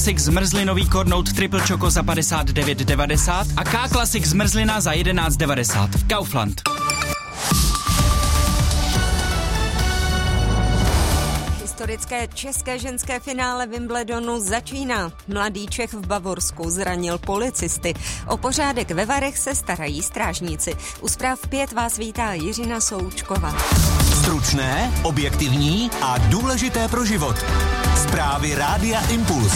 Classic zmrzlinový kornout Triple Choco za 59,90 a K Classic zmrzlina za 11,90. Kaufland. Historické české ženské finále Wimbledonu začíná. Mladý Čech v Bavorsku zranil policisty. O pořádek ve Varech se starají strážníci. U Zpráv 5 vás vítá Jiřina Součková. Stručné, objektivní a důležité pro život. Zprávy Rádia Impuls.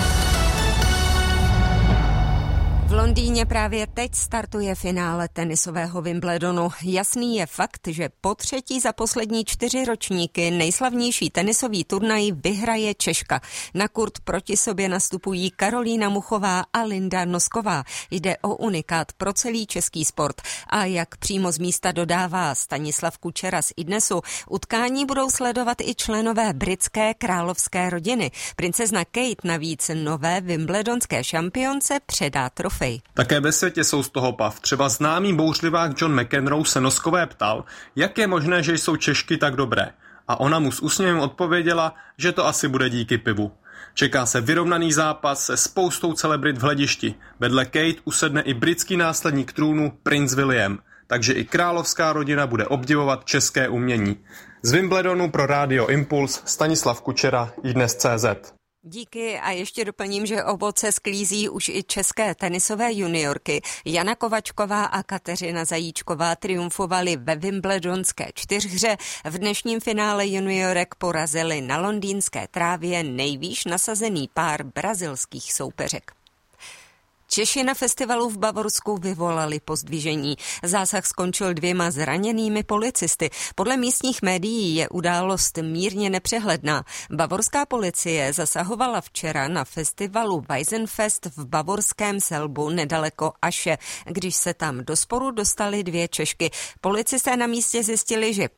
V Londýně právě teď startuje finále tenisového Wimbledonu. Jasný je fakt, že po třetí za poslední 4 ročníky nejslavnější tenisový turnaj vyhraje Češka. Na kurt proti sobě nastupují Karolína Muchová a Linda Nosková. Jde o unikát pro celý český sport. A jak přímo z místa dodává Stanislav Kučera z iDnesu, utkání budou sledovat i členové britské královské rodiny. Princezna Kate navíc nové wimbledonské šampionce předá trofej. Také ve světě jsou z toho pav. Třeba známý bouřlivák John McEnroe se Noskové ptal, jak je možné, že jsou Češky tak dobré. A ona mu s úsměvem odpověděla, že to asi bude díky pivu. Čeká se vyrovnaný zápas se spoustou celebrit v hledišti. Vedle Kate usedne i britský následník trůnu princ William. Takže i královská rodina bude obdivovat české umění. Z Wimbledonu pro Rádio Impuls Stanislav Kučera, iDnes.cz. Díky a ještě doplním, že ovoce sklízí už i české tenisové juniorky. Jana Kovačková a Kateřina Zajíčková triumfovaly ve wimbledonské čtyřhře. V dnešním finále juniorek porazily na londýnské trávě nejvýš nasazený pár brazilských soupeřek. Češi na festivalu v Bavorsku vyvolali pozdvižení. Zásah skončil 2 zraněnými policisty. Podle místních médií je událost mírně nepřehledná. Bavorská policie zasahovala včera na festivalu Weizenfest v bavorském Selbu nedaleko Aše, když se tam do sporu dostaly 2 Češky. Policisté na místě zjistili, že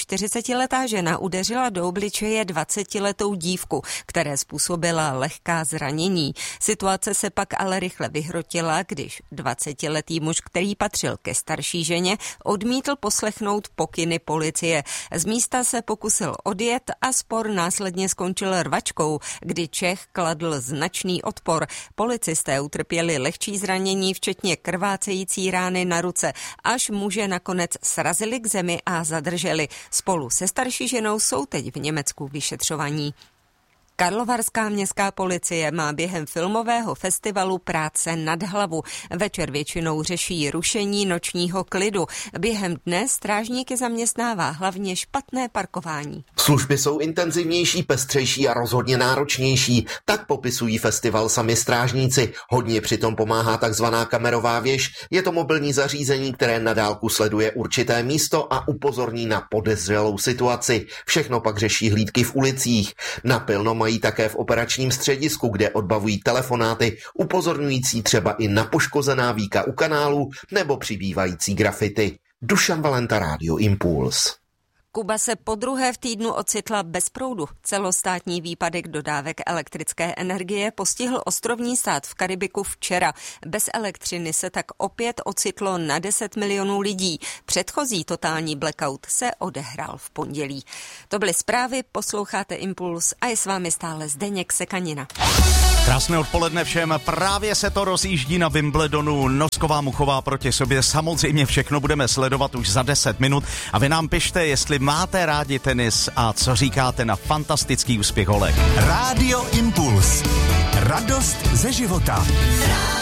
45letá žena udeřila do obličeje 20letou dívku, které způsobila lehká zranění. Situace se pak ale rychle vyhrotila, když 20letý muž, který patřil ke starší ženě, odmítl poslechnout pokyny policie. Z místa se pokusil odjet a spor následně skončil rvačkou, kdy Čech kladl značný odpor. Policisté utrpěli lehčí zranění, včetně krvácející rány na ruce, až muže nakonec srazili k zemi a zadrželi. Spolu se starší ženou jsou teď v Německu vyšetřovaní. Karlovarská městská policie má během filmového festivalu práce nad hlavu. Večer většinou řeší rušení nočního klidu. Během dne strážníky zaměstnává hlavně špatné parkování. Služby jsou intenzivnější, pestřejší a rozhodně náročnější. Tak popisují festival sami strážníci. Hodně přitom pomáhá takzvaná kamerová věž. Je to mobilní zařízení, které na dálku sleduje určité místo a upozorní na podezřelou situaci. Všechno pak řeší hlídky v ulicích. Napilno mají také v operačním středisku, kde odbavují telefonáty, upozorňující třeba i na poškozená víka u kanálu nebo přibývající grafity. Dušan Valenta, Rádio Impuls. Kuba se podruhé v týdnu ocitla bez proudu. Celostátní výpadek dodávek elektrické energie postihl ostrovní stát v Karibiku včera. Bez elektřiny se tak opět ocitlo na 10 milionů lidí. Předchozí totální blackout se odehrál v pondělí. To byly zprávy, posloucháte Impuls a je s vámi stále Zdeněk Sekanina. Krásné odpoledne všem, právě se to rozjíždí na Wimbledonu, Nosková Muchová proti sobě, samozřejmě všechno budeme sledovat už za 10 minut a vy nám pište, jestli máte rádi tenis a co říkáte na fantastický úspěch holek. Rádio Impuls. Radost ze života.